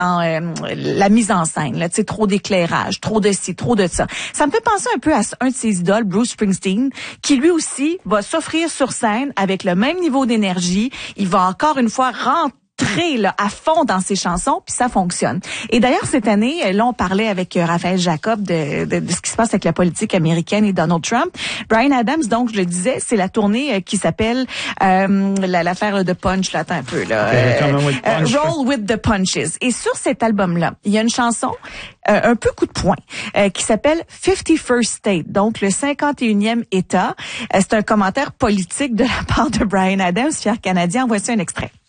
la mise en scène, là, tu sais, trop d'éclairage, trop de ci, trop de ça. Ça me fait penser un peu à un de ses idoles, Bruce Springsteen, qui lui aussi va s'offrir sur scène avec le même niveau d'énergie. Il va encore une fois rentrer là, à fond dans ses chansons, puis ça fonctionne. Et d'ailleurs, cette année, là, on parlait avec Raphaël Jacob de ce qui se passe avec la politique américaine et Donald Trump. Bryan Adams, donc, je le disais, c'est la tournée qui s'appelle l'affaire de Punch, là, attends un peu, là. Roll with the Punches. Et sur cet album-là, il y a une chanson un peu coup de poing qui s'appelle 51st State, donc le 51e État. C'est un commentaire politique de la part de Bryan Adams, fier Canadien. Voici un extrait.